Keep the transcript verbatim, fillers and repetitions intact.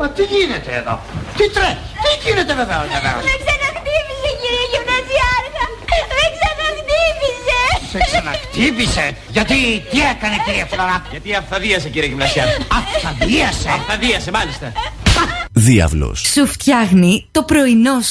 Μα τι γίνεται εδώ? Τι τρέχει? Τι γίνεται βεβαίως βεβαίως? Με ξαναχτύπησε κύριε γυμνασιάρχα. Με ξαναχτύπησε. Σε ξαναχτύπησε? Γιατί, τι έκανε κυρία Φλωρά? Γιατί αυθαδίασε κύριε γυμνασιάρχα. Αυθαδίασε? Αυθαδίασε μάλιστα. Διάβλος σου φτιάχνει το πρωινό